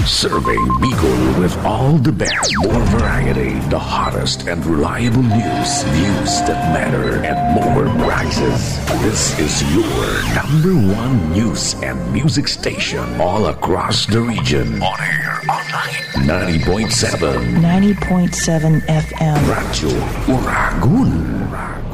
Serving Bicol with all the best, more variety, the hottest and reliable news. News that matter, and more prizes. This is your #1 news and music station all across the region. On air, online. 90.7 FM. Radyo Uragun.